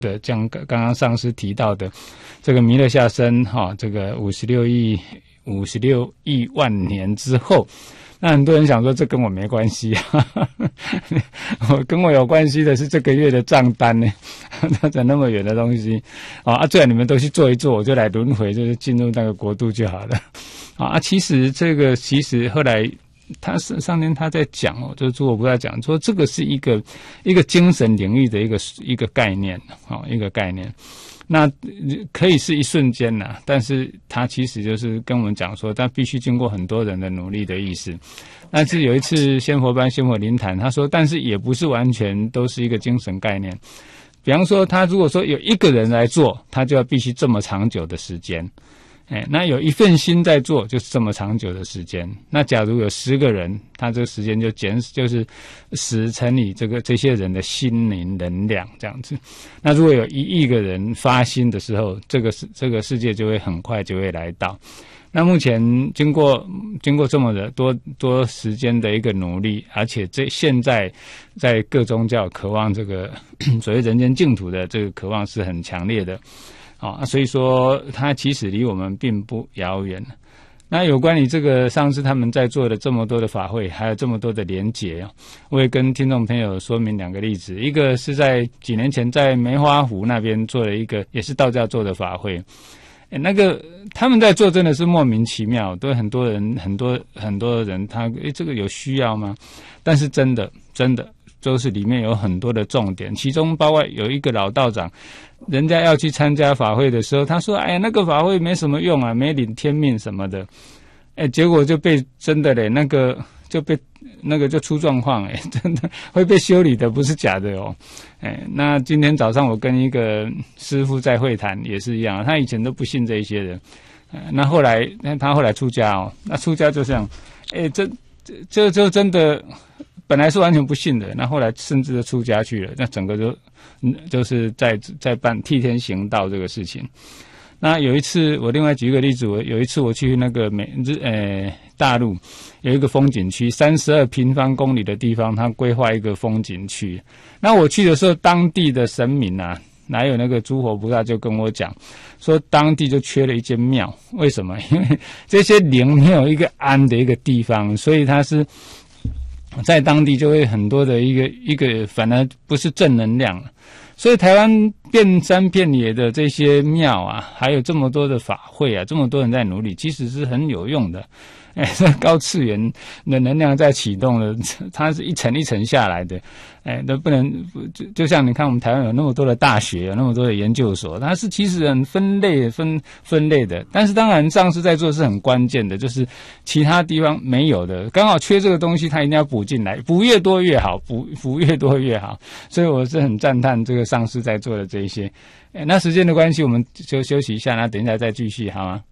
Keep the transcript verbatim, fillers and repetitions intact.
的，像刚刚上师提到的这个弥勒下生哈，这个五十六亿五十六亿万年之后。那很多人想说这跟我没关系啊，我跟我有关系的是这个月的账单呢，它怎那么远的东西啊？最好你们都去做一做，我就来轮回，就是进入那个国度就好了啊。其实这个其实后来他上天他在讲哦，就是诸佛菩萨讲说这个是一个一个精神领域的一个一个概念啊，一个概念。那可以是一瞬间呐、啊，但是它其实就是跟我们讲说，它必须经过很多人的努力的意思。但是有一次仙佛班仙佛灵谈，他说，但是也不是完全都是一个精神概念。比方说，他如果说有一个人来做，他就要必须这么长久的时间。哎，那有一份心在做，就是这么长久的时间。那假如有十个人，他这个时间就减，就是十乘以这个这些人的心灵能量这样子。那如果有一亿个人发心的时候，这个世这个世界就会很快就会来到。那目前经过经过这么的多多时间的一个努力，而且这现在在各宗教渴望这个所谓人间净土的这个渴望是很强烈的。啊，所以说它其实离我们并不遥远。那有关于这个上次他们在做的这么多的法会，还有这么多的连结，我也跟听众朋友说明两个例子。一个是在几年前在梅花湖那边做了一个也是道教做的法会，欸、那个他们在做真的是莫名其妙，都很多人很多很多人他诶、欸、这个有需要吗？但是真的真的就是里面有很多的重点，其中包括有一个老道长，人家要去参加法会的时候，他说：“哎呀，那个法会没什么用啊，没领天命什么的。”哎，结果就被真的嘞，那个就被那个就出状况，哎，真的会被修理的，不是假的哦。哎，那今天早上我跟一个师父在会谈也是一样，他以前都不信这一些的，那后来那他后来出家哦，那出家就这样，哎，这这这就真的。本来是完全不信的，那后来甚至就出家去了，那整个就嗯就是在在办替天行道这个事情。那有一次，我另外举一个例子，我有一次我去那个美日呃大陆有一个风景区，三十二平方公里的地方，它规划一个风景区。那我去的时候，当地的神明啊，哪有那个诸佛菩萨就跟我讲，说当地就缺了一间庙，为什么？因为这些灵没有一个安的一个地方，所以它是。在当地就会很多的一个一个，反而不是正能量了。所以台湾遍山遍野的这些庙啊，还有这么多的法会啊，这么多人在努力，其实是很有用的。哎，这高次元的能量在启动了，它是一层一层下来的。哎，都不能就就像你看，我们台湾有那么多的大学，有那么多的研究所，它是其实很分类分分类的。但是当然，上次在做是很关键的，就是其他地方没有的，刚好缺这个东西，它一定要补进来，补越多越好，补补越多越好。所以我是很赞叹这个上次在做的这一些。哎，那时间的关系，我们就休息一下，那等一下再继续好吗？